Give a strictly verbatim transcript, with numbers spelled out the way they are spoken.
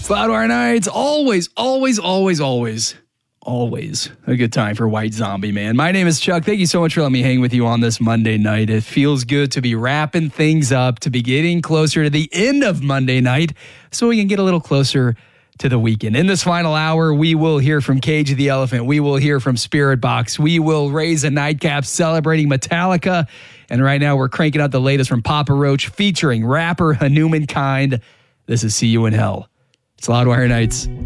Loudwire Nights, always, always, always, always, always a good time for White Zombie, man. My name is Chuck. Thank you so much for letting me hang with you on this Monday night. It feels good to be wrapping things up, to be getting closer to the end of Monday night so we can get a little closer to the weekend. In this final hour, we will hear from Cage the Elephant. We will hear from Spirit Box. We will raise a nightcap celebrating Metallica. And right now, we're cranking out the latest from Papa Roach featuring rapper Hanuman Kind. This is See You in Hell. It's Loudwire Nights.